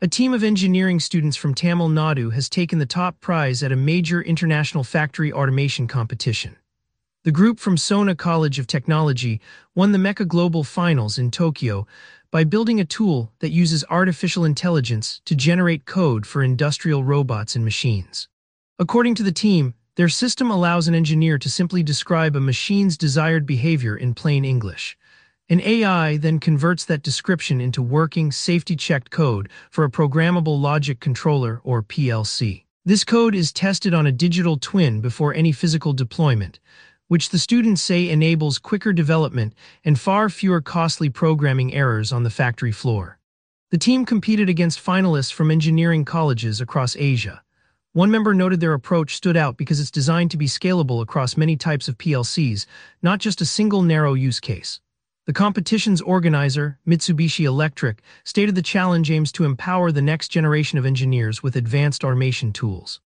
A team of engineering students from Tamil Nadu has taken the top prize at a major international factory automation competition. The group from Sona College of Technology won the Mecha Global Finals in Tokyo by building a tool that uses artificial intelligence to generate code for industrial robots and machines. According to the team, their system allows an engineer to simply describe a machine's desired behavior in plain English. An AI then converts that description into working, safety-checked code for a programmable logic controller, or PLC. This code is tested on a digital twin before any physical deployment, which the students say enables quicker development and far fewer costly programming errors on the factory floor. The team competed against finalists from engineering colleges across Asia. One member noted their approach stood out because it's designed to be scalable across many types of PLCs, not just a single narrow use case. The competition's organizer, Mitsubishi Electric, stated the challenge aims to empower the next generation of engineers with advanced automation tools.